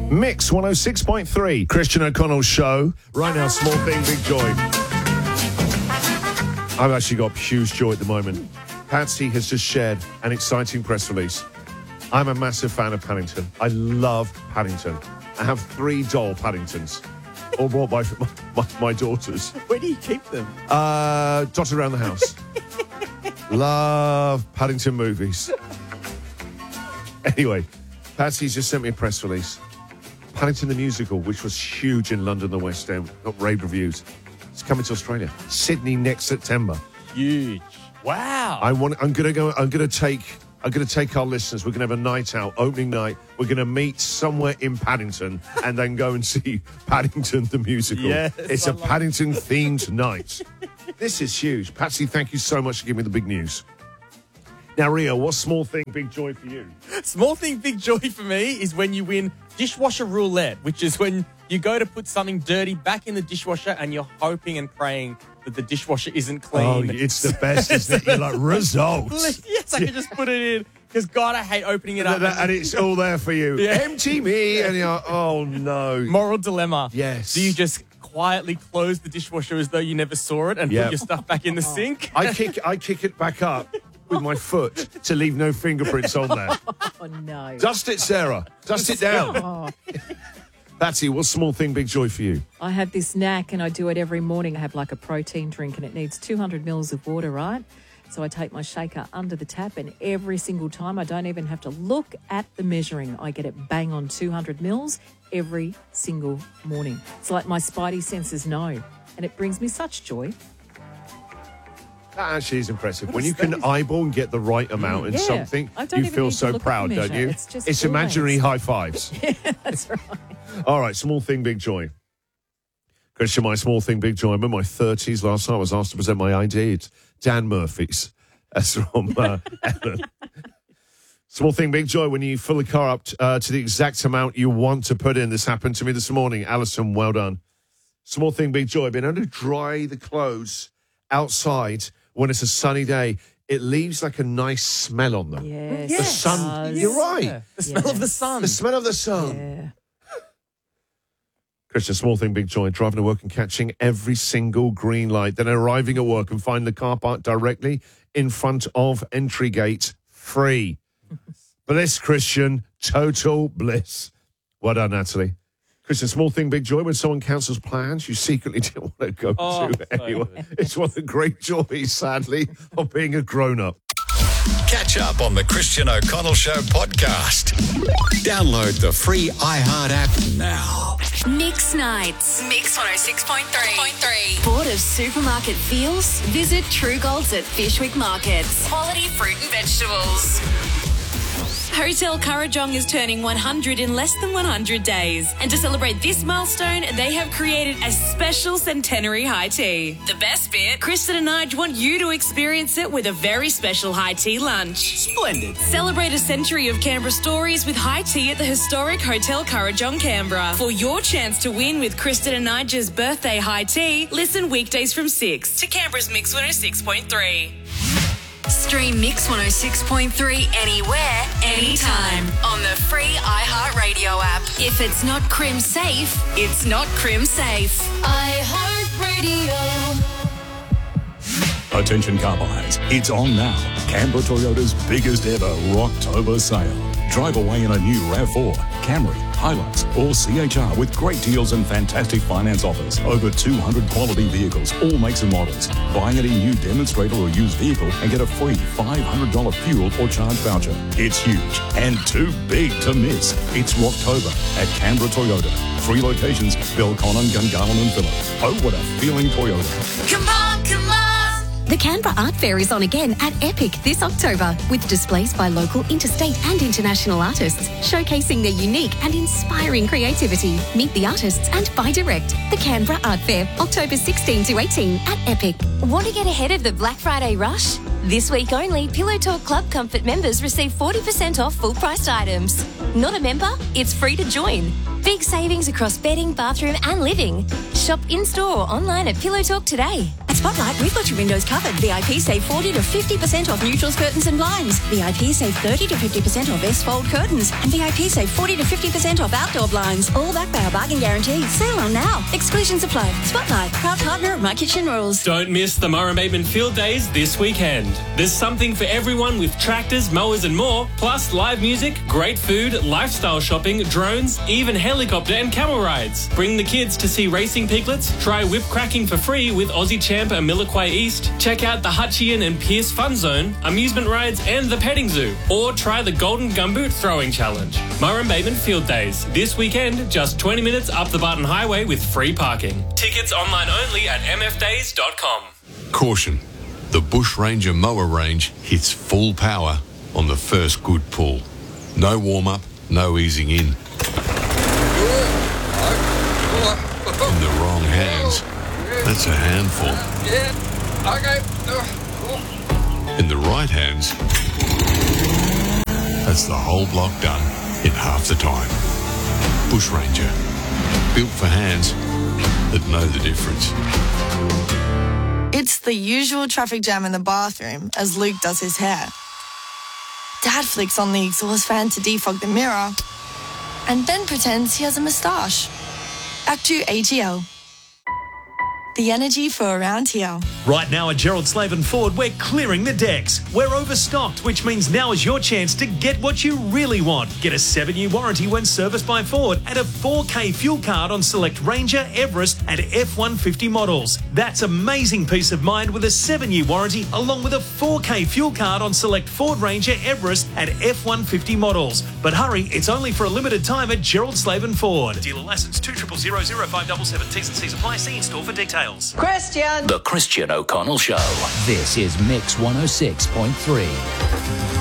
Mix 106.3, Christian O'Connell's show. Right now, small thing, big joy. I've actually got huge joy at the moment. Patsy has just shared an exciting press release. I'm a massive fan of Paddington. I love Paddington. I have 3 doll Paddingtons, all brought by my daughters. Where do you keep them? Dotted around the house. Love Paddington movies. Anyway, Patsy's just sent me a press release. Paddington the Musical, which was huge in London, the West End, got rave reviews. It's coming to Australia. Sydney next September. Huge. Wow. I'm gonna take our listeners. We're gonna have a night out, opening night. We're gonna meet somewhere in Paddington and then go and see Paddington the Musical. Yes, it's a Paddington themed night. This is huge. Patsy, thank you so much for giving me the big news. Now, Rio, what's small thing, big joy for you? Small thing, big joy for me is when you win dishwasher roulette, which is when you go to put something dirty back in the dishwasher and you're hoping and praying that the dishwasher isn't clean. Oh, it's the best, isn't it? You're like, results. Yes, I can just put it in. Because, God, I hate opening it up. And it's all there for you. Yeah. Empty me. And you're like, oh, no. Moral dilemma. Yes. Do you just quietly close the dishwasher as though you never saw it and put your stuff back in the sink? I kick it back up with my foot to leave no fingerprints on there. Oh, no. Dust it, Sarah. Dust it down. Oh. Patsy, what's small thing, big joy for you? I have this knack and I do it every morning. I have like a protein drink and it needs 200 mils of water, right? So I take my shaker under the tap and every single time, I don't even have to look at the measuring. I get it bang on 200 mils every single morning. It's like my spidey senses know, and it brings me such joy. That actually is impressive. When you can eyeball and get the right amount in something, you feel so proud, don't you? It's imaginary high fives. Yeah, that's right. All right, small thing, big joy. Christian, my small thing, big joy. I'm in my 30s. Last night I was asked to present my ID. It's Dan Murphy's. That's from Ellen. Small thing, big joy. When you fill the car up to the exact amount you want to put in. This happened to me this morning. Alison, well done. Small thing, big joy. Being able to dry the clothes outside when it's a sunny day. It leaves like a nice smell on them. Yes. The sun. You're right. Yeah. The smell of the sun. The smell of the sun. Yeah. Christian, small thing, big joy. Driving to work and catching every single green light. Then arriving at work and find the car park directly in front of entry gate free. Bliss, Christian. Total bliss. Well done, Natalie. Christian, small thing, big joy. When someone cancels plans you secretly didn't want to go to anyway. It's one of the great joys, sadly, of being a grown-up. Catch up on the Christian O'Connell Show podcast. Download the free iHeart app now. Mix Nights. Mix 106.3. Bored of supermarket feels? Visit True Golds at Fishwick Markets. Quality fruit and vegetables. Hotel Kurrajong is turning 100 in less than 100 days. And to celebrate this milestone, they have created a special centenary high tea. The best bit, Kristen and I want you to experience it with a very special high tea lunch. Splendid. Celebrate a century of Canberra stories with high tea at the historic Hotel Kurrajong, Canberra. For your chance to win with Kristen and Nigel's birthday high tea, listen weekdays from 6 to Canberra's Mix 106.3. Stream Mix 106.3 anywhere, anytime on the free iHeartRadio app. If it's not crim safe, it's not crim safe. iHeartRadio. Attention car buyers, it's on now. Canberra Toyota's biggest ever Rocktober sale. Drive away in a new RAV4, Camry, Hilux or CHR with great deals and fantastic finance offers. Over 200 quality vehicles, all makes and models. Buy any new demonstrator or used vehicle and get a free $500 fuel or charge voucher. It's huge and too big to miss. It's Rocktober at Canberra Toyota. 3 locations, Belconnen, Gungahlin and Phillip. Oh, what a feeling Toyota. Come on, come on. The Canberra Art Fair is on again at Epic this October with displays by local, interstate and international artists showcasing their unique and inspiring creativity. Meet the artists and buy direct. The Canberra Art Fair, October 16 to 18 at Epic. Want to get ahead of the Black Friday rush? This week only, Pillow Talk Club Comfort members receive 40% off full-priced items. Not a member? It's free to join. Big savings across bedding, bathroom and living. Shop in-store or online at Pillow Talk today. That's Spotlight, we've got your windows covered. VIP save 40 to 50% off neutrals, curtains and blinds. VIP save 30 to 50% off S-fold curtains. And VIP save 40 to 50% off outdoor blinds. All backed by our bargain guarantee. Sale on now. Exclusions apply. Spotlight, proud partner of My Kitchen Rules. Don't miss the Murray Bateman Field Days this weekend. There's something for everyone with tractors, mowers and more, plus live music, great food, lifestyle shopping, drones, even helicopter and camel rides. Bring the kids to see racing piglets, try whip cracking for free with Aussie champ Amilquay East, check out the Hutchian and Pierce Fun Zone, amusement rides and the petting zoo, or try the Golden Gumboot Throwing Challenge. Murray Bateman Field Days, this weekend, just 20 minutes up the Barton Highway with free parking. Tickets online only at mfdays.com. Caution, the Bush Ranger mower range hits full power on the first good pull. No warm-up, no easing in. In the wrong hands, that's a handful. In the right hands, that's the whole block done in half the time. Bush Ranger, built for hands that know the difference. It's the usual traffic jam in the bathroom as Luke does his hair. Dad flicks on the exhaust fan to defog the mirror and then pretends he has a moustache. Act 2 AGL. The energy for around here. Right now at Gerald Slaven Ford, we're clearing the decks. We're overstocked, which means now is your chance to get what you really want. Get a 7-year warranty when serviced by Ford and a 4K fuel card on select Ranger, Everest and F-150 models. That's amazing peace of mind with a 7-year warranty along with a 4K fuel card on select Ford Ranger, Everest and F-150 models. But hurry, it's only for a limited time at Gerald Slaven Ford. Dealer license 2000577. T's and C's apply. See in store for details. Christian! The Christian O'Connell Show. This is Mix 106.3.